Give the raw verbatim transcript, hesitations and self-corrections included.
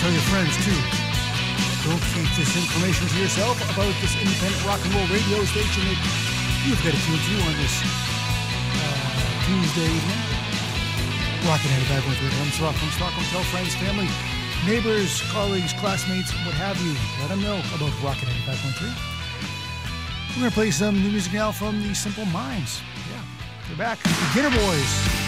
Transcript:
Tell your friends, too. Don't keep this information to yourself about this independent rock and roll radio station that you've got to tune to on this uh, Tuesday evening. Rocket ninety-five point three from Stockholm, Stockholm. Tell friends, family, neighbors, colleagues, classmates, what have you. Let them know about Rocket ninety-five point three. We're going to play some new music now from the Simple Minds. Yeah, they're back. Beginner Boys.